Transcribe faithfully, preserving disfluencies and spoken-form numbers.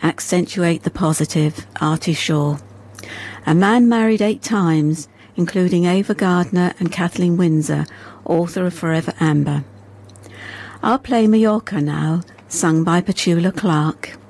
accentuate the positive. Artie Shaw. A man married eight times, including Ava Gardner and Kathleen Windsor, author of Forever Amber. I'll play Mallorca now, sung by Petula Clark.